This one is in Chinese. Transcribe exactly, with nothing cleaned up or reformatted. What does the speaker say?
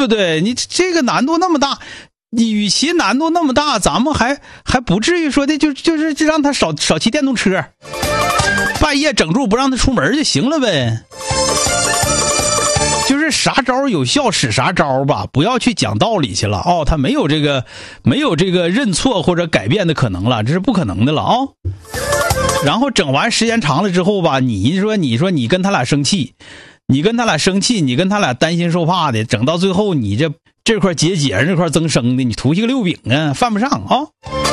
不对？你这个难度那么大，你与其难度那么大，咱们还还不至于说的就就是就让他少少骑电动车，半夜整住不让他出门就行了呗。就是啥招有效使啥招吧，不要去讲道理去了哦。他没有这个没有这个认错或者改变的可能了，这是不可能的了啊、哦。然后整完时间长了之后吧，你说你说你跟他俩生气，你跟他俩生气，你跟他俩担心受怕的，整到最后你这这块结节这块增生的，你图一个六饼啊，犯不上啊。